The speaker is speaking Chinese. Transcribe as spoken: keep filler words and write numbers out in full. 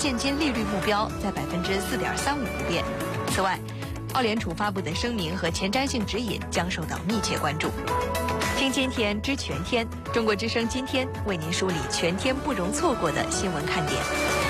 现金利率目标在百分之四点三五不变。此外，澳联储发布的声明和前瞻性指引将受到密切关注。听今天知全天，中国之声今天为您梳理全天不容错过的新闻看点。